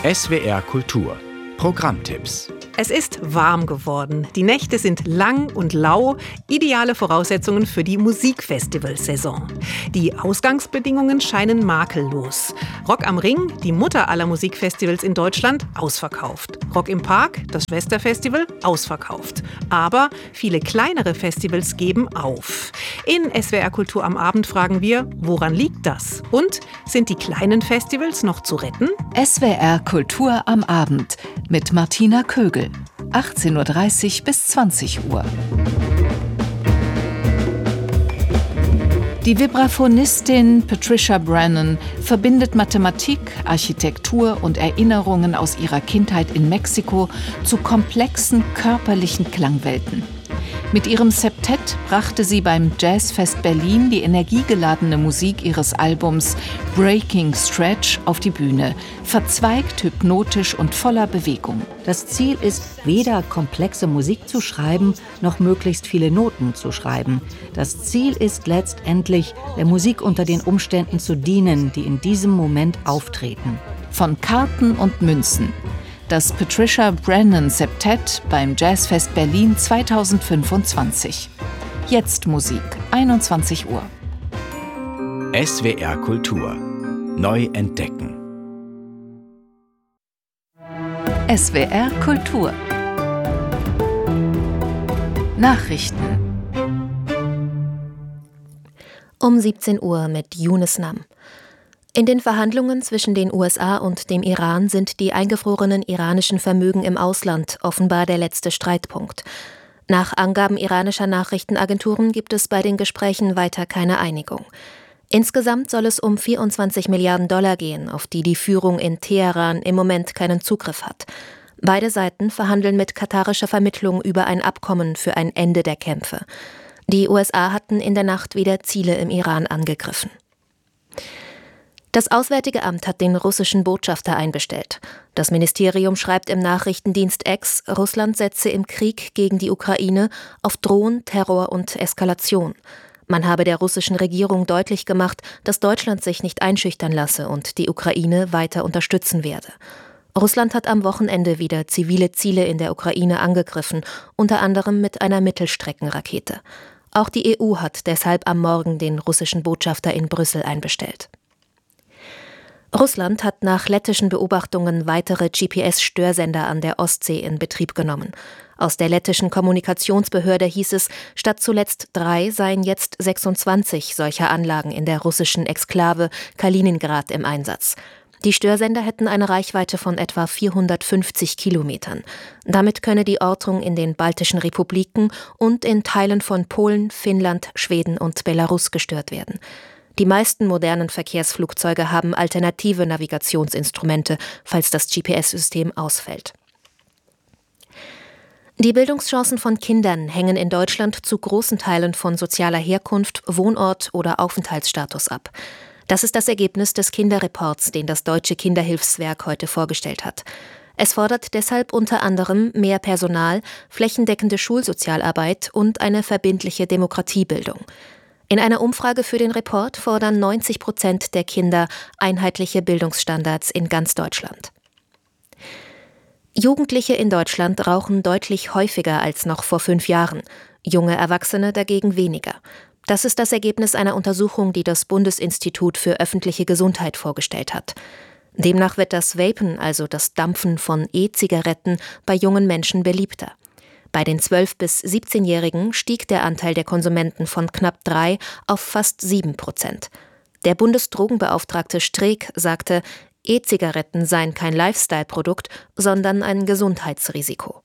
SWR Kultur Programmtipps. Es ist warm geworden. Die Nächte sind lang und lau. Ideale Voraussetzungen für die Musikfestivalsaison. Die Ausgangsbedingungen scheinen makellos. Rock am Ring, die Mutter aller Musikfestivals in Deutschland, ausverkauft. Rock im Park, das Schwesterfestival, ausverkauft. Aber viele kleinere Festivals geben auf. In SWR Kultur am Abend fragen wir, woran liegt das? Und sind die kleinen Festivals noch zu retten? SWR Kultur am Abend mit Martina Kögel. 18:30 bis 20 Uhr. Die Vibraphonistin Patricia Brennan verbindet Mathematik, Architektur und Erinnerungen aus ihrer Kindheit in Mexiko zu komplexen körperlichen Klangwelten. Mit ihrem Septett brachte sie beim Jazzfest Berlin die energiegeladene Musik ihres Albums Breaking Stretch auf die Bühne, verzweigt, hypnotisch und voller Bewegung. Das Ziel ist, weder komplexe Musik zu schreiben, noch möglichst viele Noten zu schreiben. Das Ziel ist letztendlich, der Musik unter den Umständen zu dienen, die in diesem Moment auftreten. Von Karten und Münzen. Das Patricia Brennan Septett beim Jazzfest Berlin 2025. Jetzt Musik, 21 Uhr. SWR Kultur. Neu entdecken. SWR Kultur. Nachrichten. Um 17 Uhr mit Yunus Nam. In den Verhandlungen zwischen den USA und dem Iran sind die eingefrorenen iranischen Vermögen im Ausland offenbar der letzte Streitpunkt. Nach Angaben iranischer Nachrichtenagenturen gibt es bei den Gesprächen weiter keine Einigung. Insgesamt soll es um 24 Milliarden Dollar gehen, auf die die Führung in Teheran im Moment keinen Zugriff hat. Beide Seiten verhandeln mit katarischer Vermittlung über ein Abkommen für ein Ende der Kämpfe. Die USA hatten in der Nacht wieder Ziele im Iran angegriffen. Das Auswärtige Amt hat den russischen Botschafter einbestellt. Das Ministerium schreibt im Nachrichtendienst X, Russland setze im Krieg gegen die Ukraine auf Drohen, Terror und Eskalation. Man habe der russischen Regierung deutlich gemacht, dass Deutschland sich nicht einschüchtern lasse und die Ukraine weiter unterstützen werde. Russland hat am Wochenende wieder zivile Ziele in der Ukraine angegriffen, unter anderem mit einer Mittelstreckenrakete. Auch die EU hat deshalb am Morgen den russischen Botschafter in Brüssel einbestellt. Russland hat nach lettischen Beobachtungen weitere GPS-Störsender an der Ostsee in Betrieb genommen. Aus der lettischen Kommunikationsbehörde hieß es, statt zuletzt 3 seien jetzt 26 solcher Anlagen in der russischen Exklave Kaliningrad im Einsatz. Die Störsender hätten eine Reichweite von etwa 450 Kilometern. Damit könne die Ortung in den baltischen Republiken und in Teilen von Polen, Finnland, Schweden und Belarus gestört werden. Die meisten modernen Verkehrsflugzeuge haben alternative Navigationsinstrumente, falls das GPS-System ausfällt. Die Bildungschancen von Kindern hängen in Deutschland zu großen Teilen von sozialer Herkunft, Wohnort oder Aufenthaltsstatus ab. Das ist das Ergebnis des Kinderreports, den das Deutsche Kinderhilfswerk heute vorgestellt hat. Es fordert deshalb unter anderem mehr Personal, flächendeckende Schulsozialarbeit und eine verbindliche Demokratiebildung. In einer Umfrage für den Report fordern 90% der Kinder einheitliche Bildungsstandards in ganz Deutschland. Jugendliche in Deutschland rauchen deutlich häufiger als noch vor 5 Jahren, junge Erwachsene dagegen weniger. Das ist das Ergebnis einer Untersuchung, die das Bundesinstitut für öffentliche Gesundheit vorgestellt hat. Demnach wird das Vapen, also das Dampfen von E-Zigaretten, bei jungen Menschen beliebter. Bei den 12- bis 17-Jährigen stieg der Anteil der Konsumenten von knapp 3 auf fast 7%. Der Bundesdrogenbeauftragte Streeck sagte, E-Zigaretten seien kein Lifestyle-Produkt, sondern ein Gesundheitsrisiko.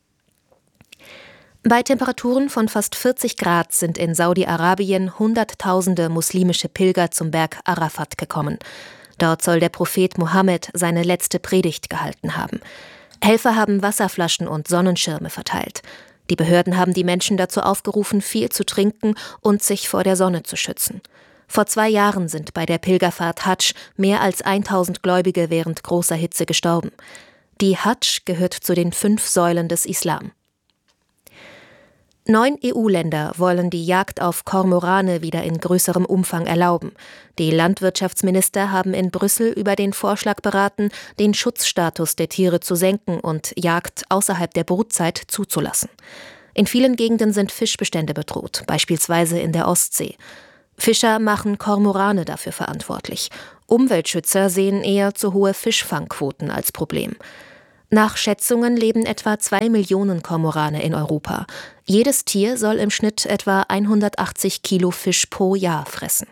Bei Temperaturen von fast 40 Grad sind in Saudi-Arabien Hunderttausende muslimische Pilger zum Berg Arafat gekommen. Dort soll der Prophet Mohammed seine letzte Predigt gehalten haben. Helfer haben Wasserflaschen und Sonnenschirme verteilt. Die Behörden haben die Menschen dazu aufgerufen, viel zu trinken und sich vor der Sonne zu schützen. Vor 2 Jahren sind bei der Pilgerfahrt Hadsch mehr als 1000 Gläubige während großer Hitze gestorben. Die Hadsch gehört zu den 5 Säulen des Islam. 9 EU-Länder wollen die Jagd auf Kormorane wieder in größerem Umfang erlauben. Die Landwirtschaftsminister haben in Brüssel über den Vorschlag beraten, den Schutzstatus der Tiere zu senken und Jagd außerhalb der Brutzeit zuzulassen. In vielen Gegenden sind Fischbestände bedroht, beispielsweise in der Ostsee. Fischer machen Kormorane dafür verantwortlich. Umweltschützer sehen eher zu hohe Fischfangquoten als Problem. Nach Schätzungen leben etwa 2 Millionen Kormorane in Europa. Jedes Tier soll im Schnitt etwa 180 Kilo Fisch pro Jahr fressen.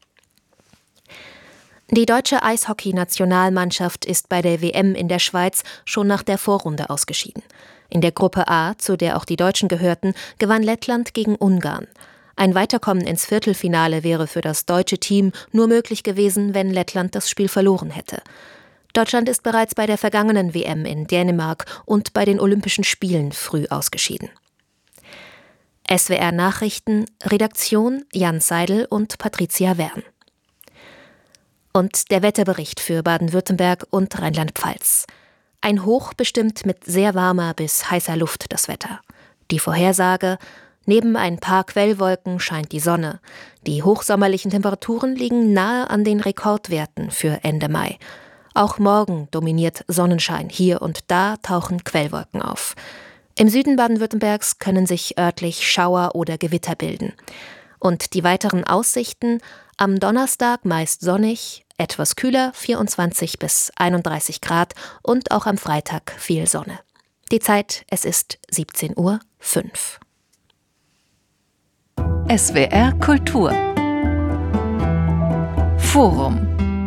Die deutsche Eishockey-Nationalmannschaft ist bei der WM in der Schweiz schon nach der Vorrunde ausgeschieden. In der Gruppe A, zu der auch die Deutschen gehörten, gewann Lettland gegen Ungarn. Ein Weiterkommen ins Viertelfinale wäre für das deutsche Team nur möglich gewesen, wenn Lettland das Spiel verloren hätte. Deutschland ist bereits bei der vergangenen WM in Dänemark und bei den Olympischen Spielen früh ausgeschieden. SWR Nachrichten, Redaktion Jan Seidel und Patricia Wern. Und der Wetterbericht für Baden-Württemberg und Rheinland-Pfalz. Ein Hoch bestimmt mit sehr warmer bis heißer Luft das Wetter. Die Vorhersage: Neben ein paar Quellwolken scheint die Sonne. Die hochsommerlichen Temperaturen liegen nahe an den Rekordwerten für Ende Mai. Auch morgen dominiert Sonnenschein, hier und da tauchen Quellwolken auf. Im Süden Baden-Württembergs können sich örtlich Schauer oder Gewitter bilden. Und die weiteren Aussichten: am Donnerstag meist sonnig, etwas kühler, 24 bis 31 Grad und auch am Freitag viel Sonne. Die Zeit, es ist 17:05 Uhr. SWR Kultur Forum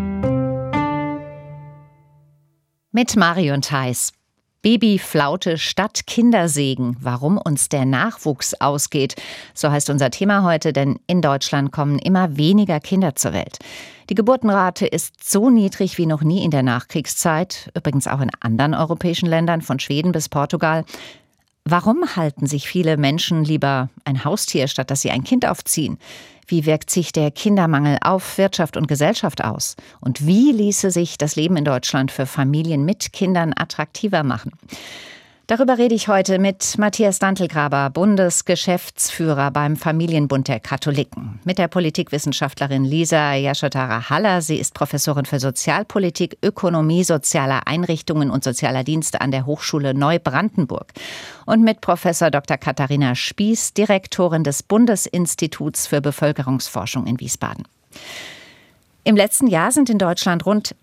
mit Marion Theis. Babyflaute statt Kindersegen. Warum uns der Nachwuchs ausgeht. So heißt unser Thema heute, denn in Deutschland kommen immer weniger Kinder zur Welt. Die Geburtenrate ist so niedrig wie noch nie in der Nachkriegszeit, übrigens auch in anderen europäischen Ländern, von Schweden bis Portugal. Warum halten sich viele Menschen lieber ein Haustier, statt dass sie ein Kind aufziehen? Wie wirkt sich der Kindermangel auf Wirtschaft und Gesellschaft aus? Und wie ließe sich das Leben in Deutschland für Familien mit Kindern attraktiver machen? Darüber rede ich heute mit Matthias Dantelgraber, Bundesgeschäftsführer beim Familienbund der Katholiken, mit der Politikwissenschaftlerin Lisa Yashodhara-Haller. Sie ist Professorin für Sozialpolitik, Ökonomie sozialer Einrichtungen und sozialer Dienste an der Hochschule Neubrandenburg. Und mit Professor Dr. Katharina Spieß, Direktorin des Bundesinstituts für Bevölkerungsforschung in Wiesbaden. Im letzten Jahr sind in Deutschland rund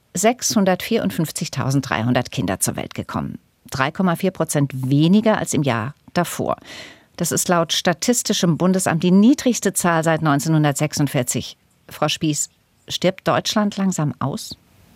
654.300 Kinder zur Welt gekommen. 3,4% weniger als im Jahr davor. Das ist laut Statistischem Bundesamt die niedrigste Zahl seit 1946. Frau Spieß, stirbt Deutschland langsam aus?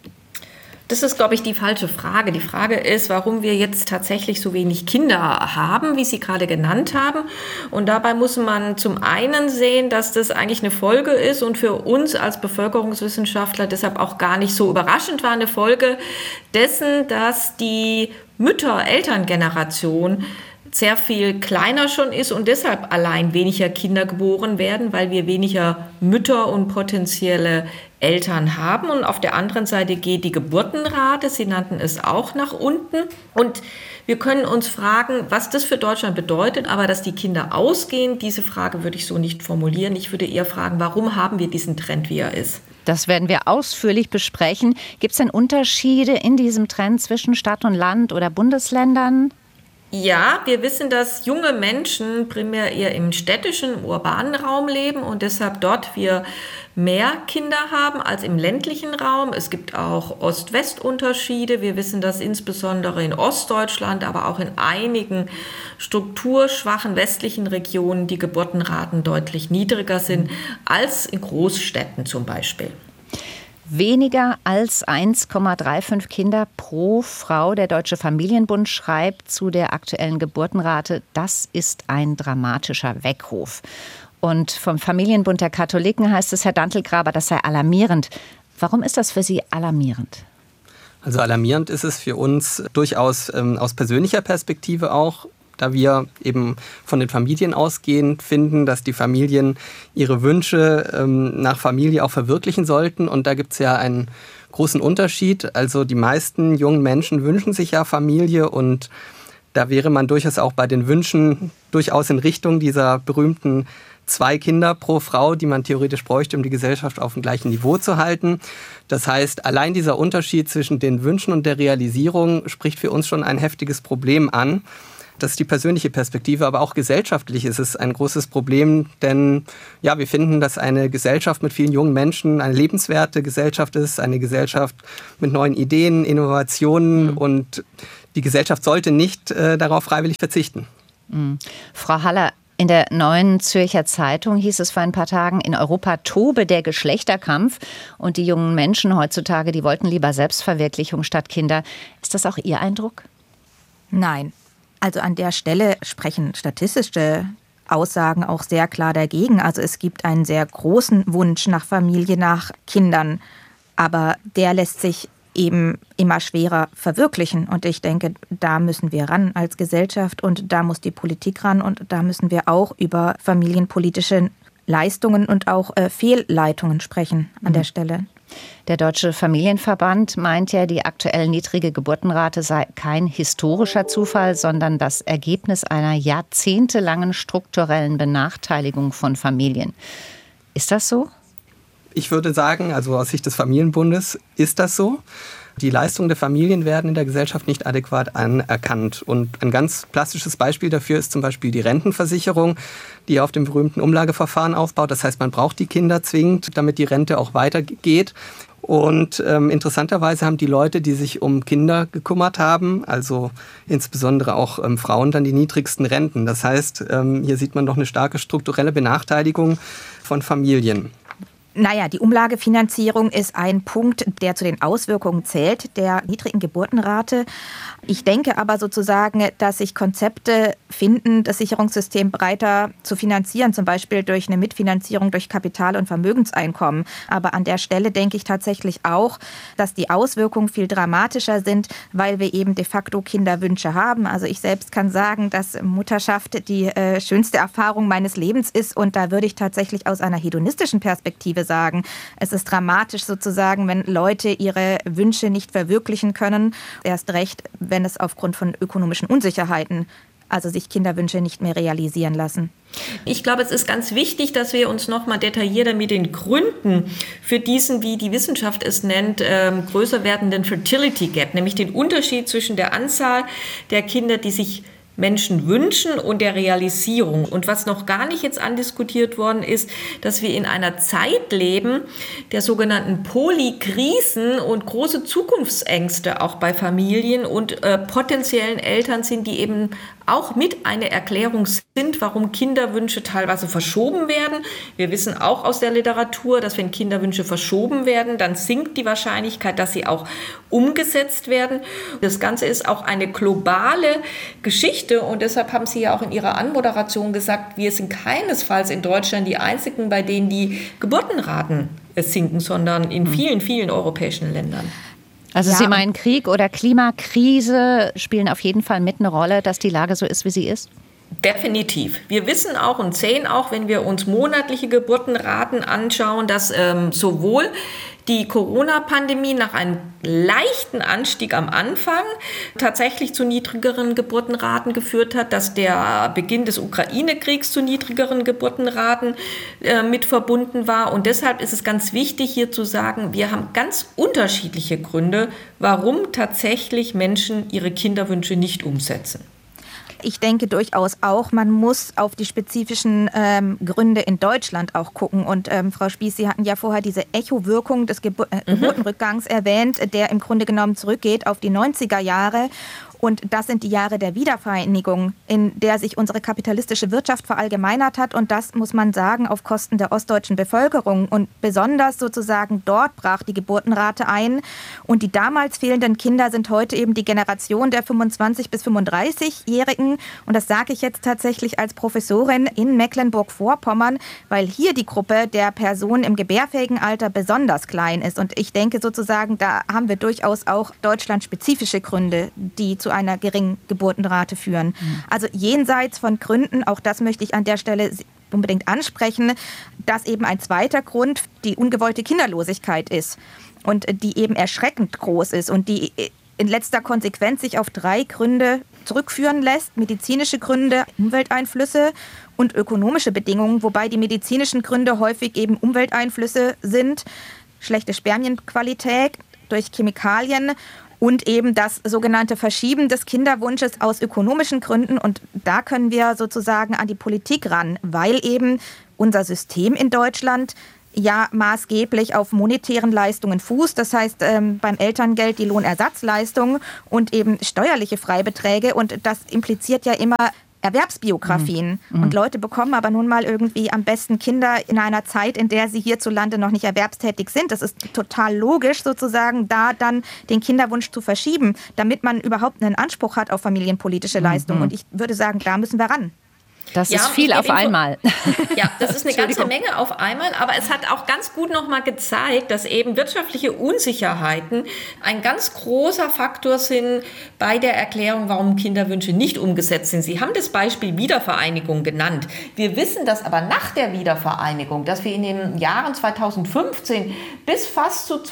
Das ist, glaube ich, die falsche Frage. Die Frage ist, warum wir jetzt tatsächlich so wenig Kinder haben, wie Sie gerade genannt haben. Und dabei muss man zum einen sehen, dass das eigentlich eine Folge ist und für uns als Bevölkerungswissenschaftler deshalb auch gar nicht so überraschend war, eine Folge dessen, dass die Elterngeneration sehr viel kleiner schon ist und deshalb allein weniger Kinder geboren werden, weil wir weniger Mütter und potenzielle Eltern haben. Und auf der anderen Seite geht die Geburtenrate, Sie nannten es auch, nach unten. Und wir können uns fragen, was das für Deutschland bedeutet, aber dass die Kinder ausgehen, diese Frage würde ich so nicht formulieren. Ich würde eher fragen, warum haben wir diesen Trend, wie er ist? Das werden wir ausführlich besprechen. Gibt es denn Unterschiede in diesem Trend zwischen Stadt und Land oder Bundesländern? Ja, wir wissen, dass junge Menschen primär eher im städtischen, urbanen Raum leben und deshalb dort wir mehr Kinder haben als im ländlichen Raum. Es gibt auch Ost-West-Unterschiede. Wir wissen, dass insbesondere in Ostdeutschland, aber auch in einigen strukturschwachen westlichen Regionen die Geburtenraten deutlich niedriger sind als in Großstädten zum Beispiel. Weniger als 1,35 Kinder pro Frau. Der Deutsche Familienbund schreibt zu der aktuellen Geburtenrate, das ist ein dramatischer Weckruf. Und vom Familienbund der Katholiken heißt es, Herr Dantelgraber, das sei alarmierend. Warum ist das für Sie alarmierend? Also alarmierend ist es für uns durchaus aus persönlicher Perspektive auch, da wir eben von den Familien ausgehend finden, dass die Familien ihre Wünsche nach Familie auch verwirklichen sollten. Und da gibt es ja einen großen Unterschied. Also die meisten jungen Menschen wünschen sich ja Familie und da wäre man durchaus auch bei den Wünschen durchaus in Richtung dieser berühmten 2 Kinder pro Frau, die man theoretisch bräuchte, um die Gesellschaft auf dem gleichen Niveau zu halten. Das heißt, allein dieser Unterschied zwischen den Wünschen und der Realisierung spricht für uns schon ein heftiges Problem an. Das ist die persönliche Perspektive, aber auch gesellschaftlich ist es ein großes Problem, denn ja, wir finden, dass eine Gesellschaft mit vielen jungen Menschen eine lebenswerte Gesellschaft ist, eine Gesellschaft mit neuen Ideen, Innovationen und die Gesellschaft sollte nicht darauf freiwillig verzichten. Frau Haller, in der Neuen Zürcher Zeitung hieß es vor ein paar Tagen, in Europa tobe der Geschlechterkampf und die jungen Menschen heutzutage, die wollten lieber Selbstverwirklichung statt Kinder. Ist das auch Ihr Eindruck? Nein. Also an der Stelle sprechen statistische Aussagen auch sehr klar dagegen. Also es gibt einen sehr großen Wunsch nach Familie, nach Kindern, aber der lässt sich eben immer schwerer verwirklichen. Und ich denke, da müssen wir ran als Gesellschaft und da muss die Politik ran und da müssen wir auch über familienpolitische Leistungen und auch Fehlleitungen sprechen an der Stelle. Der Deutsche Familienverband meint ja, die aktuell niedrige Geburtenrate sei kein historischer Zufall, sondern das Ergebnis einer jahrzehntelangen strukturellen Benachteiligung von Familien. Ist das so? Ich würde sagen, also aus Sicht des Familienbundes ist das so. Die Leistungen der Familien werden in der Gesellschaft nicht adäquat anerkannt. Und ein ganz plastisches Beispiel dafür ist zum Beispiel die Rentenversicherung, die auf dem berühmten Umlageverfahren aufbaut. Das heißt, man braucht die Kinder zwingend, damit die Rente auch weitergeht. Und interessanterweise haben die Leute, die sich um Kinder gekümmert haben, also insbesondere auch Frauen, dann die niedrigsten Renten. Das heißt, hier sieht man doch eine starke strukturelle Benachteiligung von Familien. Naja, die Umlagefinanzierung ist ein Punkt, der zu den Auswirkungen zählt, der niedrigen Geburtenrate. Ich denke aber sozusagen, dass sich Konzepte finden, das Sicherungssystem breiter zu finanzieren, zum Beispiel durch eine Mitfinanzierung durch Kapital- und Vermögenseinkommen. Aber an der Stelle denke ich tatsächlich auch, dass die Auswirkungen viel dramatischer sind, weil wir eben de facto Kinderwünsche haben. Also ich selbst kann sagen, dass Mutterschaft die schönste Erfahrung meines Lebens ist und da würde ich tatsächlich aus einer hedonistischen Perspektive sagen, es ist dramatisch sozusagen, wenn Leute ihre Wünsche nicht verwirklichen können. Erst recht, wenn es aufgrund von ökonomischen Unsicherheiten, also sich Kinderwünsche nicht mehr realisieren lassen. Ich glaube, es ist ganz wichtig, dass wir uns noch mal detaillierter mit den Gründen für diesen, wie die Wissenschaft es nennt, größer werdenden Fertility Gap, nämlich den Unterschied zwischen der Anzahl der Kinder, die sich Menschen wünschen und der Realisierung. Und was noch gar nicht jetzt andiskutiert worden ist, dass wir in einer Zeit leben der sogenannten Polykrisen und große Zukunftsängste auch bei Familien und potenziellen Eltern sind, die eben auch mit einer Erklärung sind, warum Kinderwünsche teilweise verschoben werden. Wir wissen auch aus der Literatur, dass wenn Kinderwünsche verschoben werden, dann sinkt die Wahrscheinlichkeit, dass sie auch umgesetzt werden. Das Ganze ist auch eine globale Geschichte und deshalb haben Sie ja auch in Ihrer Anmoderation gesagt, wir sind keinesfalls in Deutschland die Einzigen, bei denen die Geburtenraten sinken, sondern in vielen, vielen europäischen Ländern. Also ja. Sie meinen, Krieg oder Klimakrise spielen auf jeden Fall mit eine Rolle, dass die Lage so ist, wie sie ist? Definitiv. Wir wissen auch und sehen auch, wenn wir uns monatliche Geburtenraten anschauen, dass sowohl die Corona-Pandemie nach einem leichten Anstieg am Anfang tatsächlich zu niedrigeren Geburtenraten geführt hat, dass der Beginn des Ukraine-Kriegs zu niedrigeren Geburtenraten mit verbunden war. Und deshalb ist es ganz wichtig, hier zu sagen, wir haben ganz unterschiedliche Gründe, warum tatsächlich Menschen ihre Kinderwünsche nicht umsetzen. Ich denke durchaus auch, man muss auf die spezifischen Gründe in Deutschland auch gucken. Und Frau Spieß, Sie hatten ja vorher diese Echowirkung des Geburtenrückgangs erwähnt, der im Grunde genommen zurückgeht auf die 90er Jahre. Und das sind die Jahre der Wiedervereinigung, in der sich unsere kapitalistische Wirtschaft verallgemeinert hat. Und das muss man sagen, auf Kosten der ostdeutschen Bevölkerung. Und besonders sozusagen dort brach die Geburtenrate ein. Und die damals fehlenden Kinder sind heute eben die Generation der 25- bis 35-Jährigen. Und das sage ich jetzt tatsächlich als Professorin in Mecklenburg-Vorpommern, weil hier die Gruppe der Personen im gebärfähigen Alter besonders klein ist. Und ich denke sozusagen, da haben wir durchaus auch deutschlandspezifische Gründe, die zu einer geringen Geburtenrate führen. Also jenseits von Gründen, auch das möchte ich an der Stelle unbedingt ansprechen, dass eben ein zweiter Grund die ungewollte Kinderlosigkeit ist und die eben erschreckend groß ist und die in letzter Konsequenz sich auf 3 Gründe zurückführen lässt. Medizinische Gründe, Umwelteinflüsse und ökonomische Bedingungen, wobei die medizinischen Gründe häufig eben Umwelteinflüsse sind, schlechte Spermienqualität durch Chemikalien und eben das sogenannte Verschieben des Kinderwunsches aus ökonomischen Gründen. Und da können wir sozusagen an die Politik ran, weil eben unser System in Deutschland ja maßgeblich auf monetären Leistungen fußt. Das heißt, beim Elterngeld die Lohnersatzleistung und eben steuerliche Freibeträge. Und das impliziert ja immer Erwerbsbiografien. Und Leute bekommen aber nun mal irgendwie am besten Kinder in einer Zeit, in der sie hierzulande noch nicht erwerbstätig sind. Das ist total logisch sozusagen, da dann den Kinderwunsch zu verschieben, damit man überhaupt einen Anspruch hat auf familienpolitische Leistungen. Und ich würde sagen, da müssen wir ran. Das ist viel auf einmal. Ja, das ist eine ganze Menge auf einmal, aber es hat auch ganz gut nochmal gezeigt, dass eben wirtschaftliche Unsicherheiten ein ganz großer Faktor sind bei der Erklärung, warum Kinderwünsche nicht umgesetzt sind. Sie haben das Beispiel Wiedervereinigung genannt. Wir wissen das aber nach der Wiedervereinigung, dass wir in den Jahren 2015 bis fast zu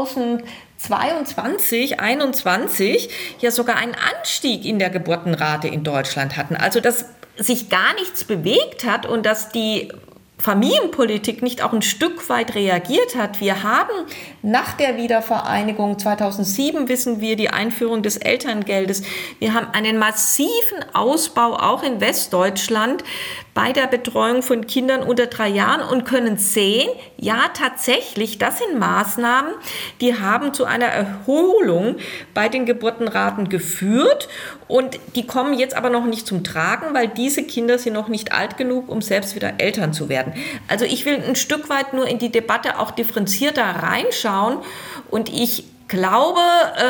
2021 ja sogar einen Anstieg in der Geburtenrate in Deutschland hatten. Also dass sich gar nichts bewegt hat und dass die Familienpolitik nicht auch ein Stück weit reagiert hat. Wir haben nach der Wiedervereinigung 2007, wissen wir, die Einführung des Elterngeldes. Wir haben einen massiven Ausbau auch in Westdeutschland bei der Betreuung von Kindern unter 3 Jahren und können sehen, ja tatsächlich, das sind Maßnahmen, die haben zu einer Erholung bei den Geburtenraten geführt und die kommen jetzt aber noch nicht zum Tragen, weil diese Kinder sind noch nicht alt genug, um selbst wieder Eltern zu werden. Also ich will ein Stück weit nur in die Debatte auch differenzierter reinschauen und ich glaube,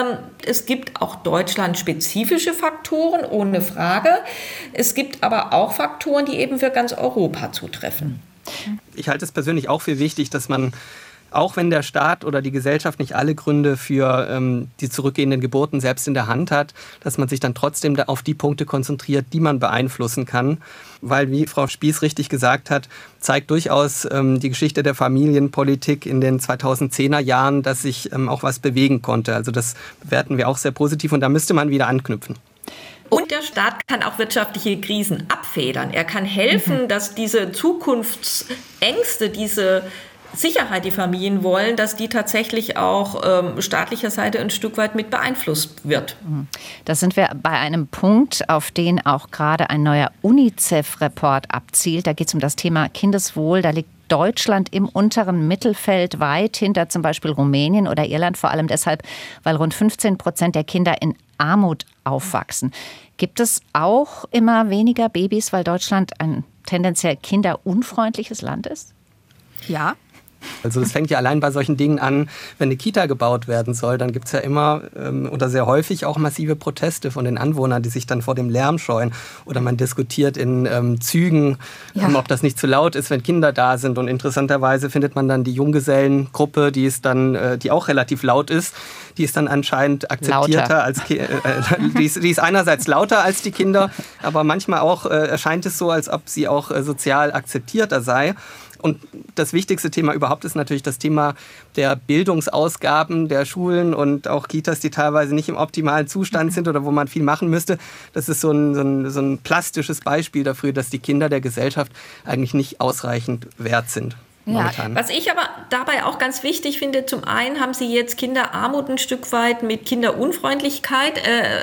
es gibt auch deutschlandspezifische Faktoren, ohne Frage. Es gibt aber auch Faktoren, die eben für ganz Europa zutreffen. Ich halte es persönlich auch für wichtig, dass man, auch wenn der Staat oder die Gesellschaft nicht alle Gründe für die zurückgehenden Geburten selbst in der Hand hat, dass man sich dann trotzdem auf die Punkte konzentriert, die man beeinflussen kann. Weil, wie Frau Spieß richtig gesagt hat, zeigt durchaus die Geschichte der Familienpolitik in den 2010er Jahren, dass sich auch was bewegen konnte. Also das bewerten wir auch sehr positiv und da müsste man wieder anknüpfen. Und der Staat kann auch wirtschaftliche Krisen abfedern. Er kann helfen, dass diese Zukunftsängste, diese Sicherheit, die Familien wollen, dass die tatsächlich auch staatlicher Seite ein Stück weit mit beeinflusst wird. Da sind wir bei einem Punkt, auf den auch gerade ein neuer UNICEF-Report abzielt. Da geht es um das Thema Kindeswohl. Da liegt Deutschland im unteren Mittelfeld, weit hinter zum Beispiel Rumänien oder Irland, vor allem deshalb, weil rund 15% der Kinder in Armut aufwachsen. Gibt es auch immer weniger Babys, weil Deutschland ein tendenziell kinderunfreundliches Land ist? Ja. Also das fängt ja allein bei solchen Dingen an, wenn eine Kita gebaut werden soll, dann gibt es ja immer oder sehr häufig auch massive Proteste von den Anwohnern, die sich dann vor dem Lärm scheuen. Oder man diskutiert in Zügen, ob das nicht zu laut ist, wenn Kinder da sind. Und interessanterweise findet man dann die Junggesellengruppe, die auch relativ laut ist, die ist dann anscheinend akzeptierter als die ist einerseits lauter als die Kinder, aber manchmal auch erscheint es so, als ob sie auch sozial akzeptierter sei. Und das wichtigste Thema überhaupt ist natürlich das Thema der Bildungsausgaben der Schulen und auch Kitas, die teilweise nicht im optimalen Zustand sind oder wo man viel machen müsste. Das ist so ein plastisches Beispiel dafür, dass die Kinder der Gesellschaft eigentlich nicht ausreichend wert sind. Momentan. Was ich aber dabei auch ganz wichtig finde, zum einen haben Sie jetzt Kinderarmut ein Stück weit mit Kinderunfreundlichkeit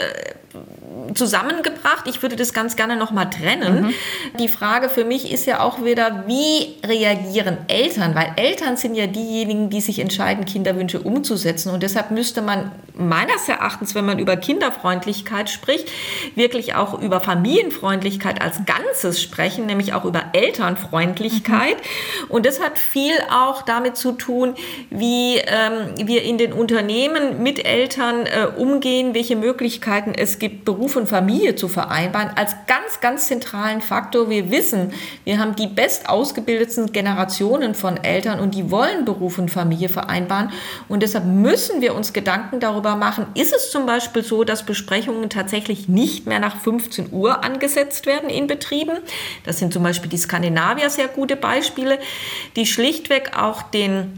zusammengebracht. Ich würde das ganz gerne noch mal trennen. Die Frage für mich ist ja auch wieder, wie reagieren Eltern? Weil Eltern sind ja diejenigen, die sich entscheiden, Kinderwünsche umzusetzen. Und deshalb müsste man meines Erachtens, wenn man über Kinderfreundlichkeit spricht, wirklich auch über Familienfreundlichkeit als Ganzes sprechen, nämlich auch über Elternfreundlichkeit. Und das hat viel auch damit zu tun, wie wir in den Unternehmen mit Eltern umgehen, welche Möglichkeiten es gibt, Beruf und Familie zu vereinbaren, als ganz, ganz zentralen Faktor. Wir wissen, wir haben die bestausgebildeten Generationen von Eltern und die wollen Beruf und Familie vereinbaren. Und deshalb müssen wir uns Gedanken darüber machen, ist es zum Beispiel so, dass Besprechungen tatsächlich nicht mehr nach 15 Uhr angesetzt werden in Betrieben? Das sind zum Beispiel die Skandinavier sehr gute Beispiele, die schlichtweg auch den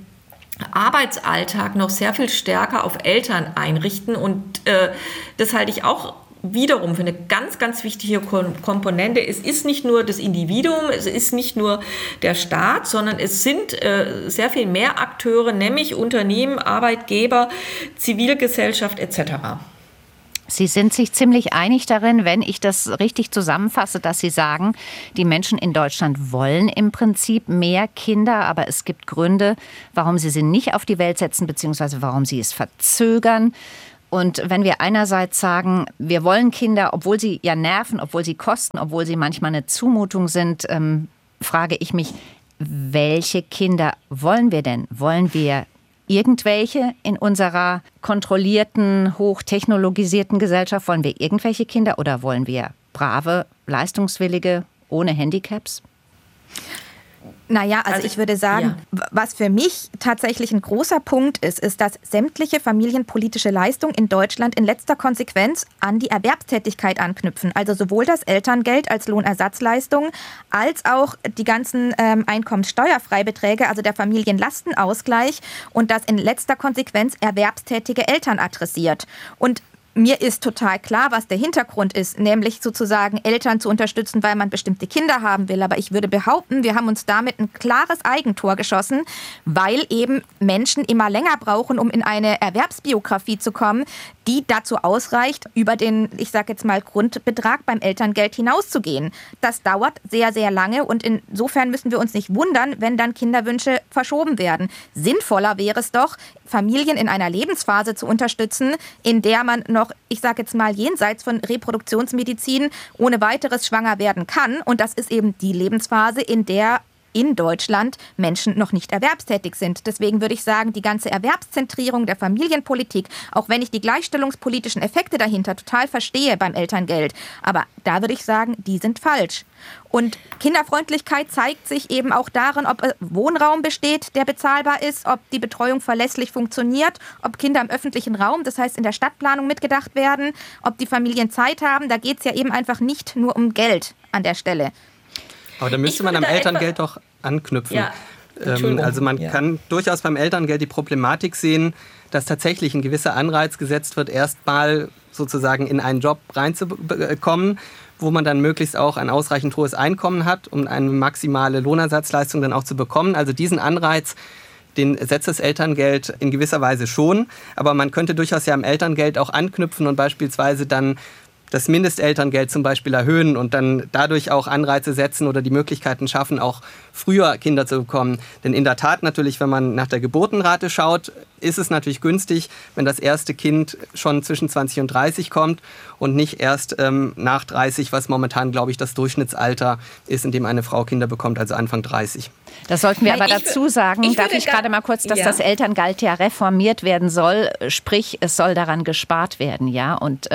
Arbeitsalltag noch sehr viel stärker auf Eltern einrichten. Und das halte ich auch wiederum für eine ganz, ganz wichtige Komponente. Es ist nicht nur das Individuum, es ist nicht nur der Staat, sondern es sind sehr viel mehr Akteure, nämlich Unternehmen, Arbeitgeber, Zivilgesellschaft etc. Sie sind sich ziemlich einig darin, wenn ich das richtig zusammenfasse, dass Sie sagen, die Menschen in Deutschland wollen im Prinzip mehr Kinder, aber es gibt Gründe, warum sie nicht auf die Welt setzen, beziehungsweise warum sie es verzögern. Und wenn wir einerseits sagen, wir wollen Kinder, obwohl sie ja nerven, obwohl sie kosten, obwohl sie manchmal eine Zumutung sind, frage ich mich, welche Kinder wollen wir denn? Wollen wir irgendwelche in unserer kontrollierten, hochtechnologisierten Gesellschaft? Wollen wir irgendwelche Kinder oder wollen wir brave, leistungswillige, ohne Handicaps? Naja, also ich würde sagen, was für mich tatsächlich ein großer Punkt ist, dass sämtliche familienpolitische Leistungen in Deutschland in letzter Konsequenz an die Erwerbstätigkeit anknüpfen. Also sowohl das Elterngeld als Lohnersatzleistung als auch die ganzen Einkommenssteuerfreibeträge, also der Familienlastenausgleich und das in letzter Konsequenz erwerbstätige Eltern adressiert. Und mir ist total klar, was der Hintergrund ist, nämlich sozusagen Eltern zu unterstützen, weil man bestimmte Kinder haben will. Aber ich würde behaupten, wir haben uns damit ein klares Eigentor geschossen, weil eben Menschen immer länger brauchen, um in eine Erwerbsbiografie zu kommen, die dazu ausreicht, über den, ich sage jetzt mal, Grundbetrag beim Elterngeld hinauszugehen. Das dauert sehr, sehr lange und insofern müssen wir uns nicht wundern, wenn dann Kinderwünsche verschoben werden. Sinnvoller wäre es doch, Familien in einer Lebensphase zu unterstützen, in der man noch, ich sage jetzt mal, jenseits von Reproduktionsmedizin ohne weiteres schwanger werden kann. Und das ist eben die Lebensphase, in der in Deutschland Menschen noch nicht erwerbstätig sind. Deswegen würde ich sagen, die ganze Erwerbszentrierung der Familienpolitik, auch wenn ich die gleichstellungspolitischen Effekte dahinter total verstehe beim Elterngeld, aber da würde ich sagen, die sind falsch. Und Kinderfreundlichkeit zeigt sich eben auch darin, ob Wohnraum besteht, der bezahlbar ist, ob die Betreuung verlässlich funktioniert, ob Kinder im öffentlichen Raum, das heißt in der Stadtplanung mitgedacht werden, ob die Familien Zeit haben. Da geht es ja eben einfach nicht nur um Geld an der Stelle. Aber da müsste man am Elterngeld doch anknüpfen. Ja, also man kann durchaus beim Elterngeld die Problematik sehen, dass tatsächlich ein gewisser Anreiz gesetzt wird, erstmal sozusagen in einen Job reinzukommen, wo man dann möglichst auch ein ausreichend hohes Einkommen hat, um eine maximale Lohnersatzleistung dann auch zu bekommen. Also diesen Anreiz, den setzt das Elterngeld in gewisser Weise schon. Aber man könnte durchaus ja am Elterngeld auch anknüpfen und beispielsweise dann das Mindestelterngeld zum Beispiel erhöhen und dann dadurch auch Anreize setzen oder die Möglichkeiten schaffen, auch früher Kinder zu bekommen. Denn in der Tat natürlich, wenn man nach der Geburtenrate schaut, ist es natürlich günstig, wenn das erste Kind schon zwischen 20 und 30 kommt und nicht erst nach 30, was momentan, glaube ich, das Durchschnittsalter ist, in dem eine Frau Kinder bekommt, also Anfang 30. Das sollten wir aber dazu sagen, darf ich gerade mal kurz, dass das Elterngeld ja reformiert werden soll, sprich, es soll daran gespart werden, ja, und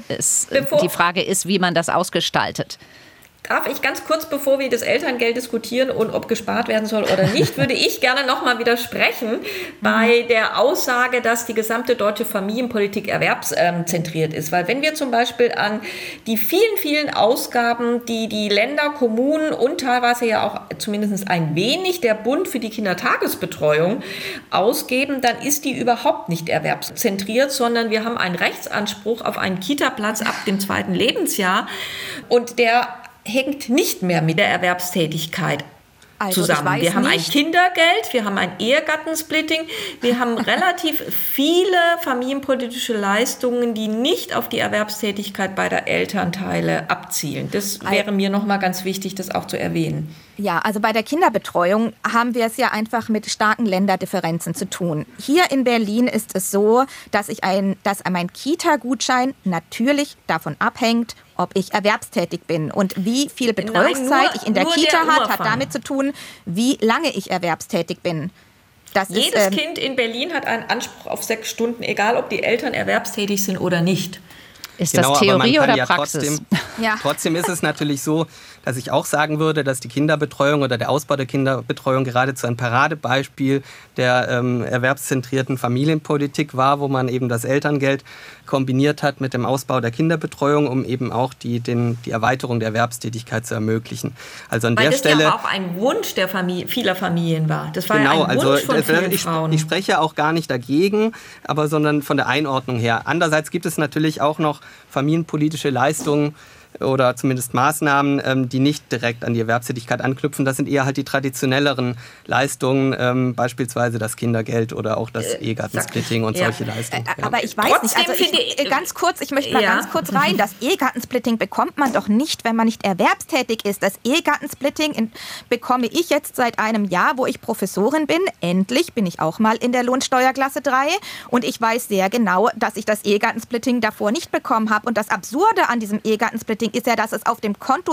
die Frage ist, wie man das ausgestaltet. Darf ich ganz kurz, bevor wir das Elterngeld diskutieren und ob gespart werden soll oder nicht, würde ich gerne noch mal widersprechen bei der Aussage, dass die gesamte deutsche Familienpolitik erwerbszentriert ist. Weil wenn wir zum Beispiel an die vielen, vielen Ausgaben, die die Länder, Kommunen und teilweise ja auch zumindest ein wenig der Bund für die Kindertagesbetreuung ausgeben, dann ist die überhaupt nicht erwerbszentriert, sondern wir haben einen Rechtsanspruch auf einen Kita-Platz ab dem 2. Lebensjahr und der hängt nicht mehr mit der Erwerbstätigkeit zusammen. Wir haben ein Kindergeld, wir haben ein Ehegattensplitting, wir haben relativ viele familienpolitische Leistungen, die nicht auf die Erwerbstätigkeit beider Elternteile abzielen. Das wäre mir noch mal ganz wichtig, das auch zu erwähnen. Ja, also bei der Kinderbetreuung haben wir es ja einfach mit starken Länderdifferenzen zu tun. Hier in Berlin ist es so, dass mein Kita-Gutschein natürlich davon abhängt, ob ich erwerbstätig bin. Und wie viel Betreuungszeit ich in der Kita hat damit zu tun, wie lange ich erwerbstätig bin. Jedes Kind in Berlin hat einen Anspruch auf 6 Stunden, egal ob die Eltern erwerbstätig sind oder nicht. Ist das Theorie oder Praxis? Trotzdem ist es natürlich so, dass ich auch sagen würde, dass die Kinderbetreuung oder der Ausbau der Kinderbetreuung geradezu ein Paradebeispiel der erwerbszentrierten Familienpolitik war, wo man eben das Elterngeld kombiniert hat mit dem Ausbau der Kinderbetreuung, um eben auch die Erweiterung der Erwerbstätigkeit zu ermöglichen. Also an der Stelle, ja auch ein Wunsch der vieler Familien war. Das war genau, ja ein Wunsch von vielen Frauen. Ich spreche auch gar nicht dagegen, sondern von der Einordnung her. Andererseits gibt es natürlich auch noch familienpolitische Leistungen oder zumindest Maßnahmen, die nicht direkt an die Erwerbstätigkeit anknüpfen. Das sind eher halt die traditionelleren Leistungen, beispielsweise das Kindergeld oder auch das Ehegattensplitting und solche Leistungen. Aber ich weiß nicht, also ich möchte mal ganz kurz rein. Das Ehegattensplitting bekommt man doch nicht, wenn man nicht erwerbstätig ist. Das Ehegattensplitting bekomme ich jetzt seit einem Jahr, wo ich Professorin bin. Endlich bin ich auch mal in der Lohnsteuerklasse 3 und ich weiß sehr genau, dass ich das Ehegattensplitting davor nicht bekommen habe. Und das Absurde an diesem Ehegattensplitting ist ja, dass es auf dem Konto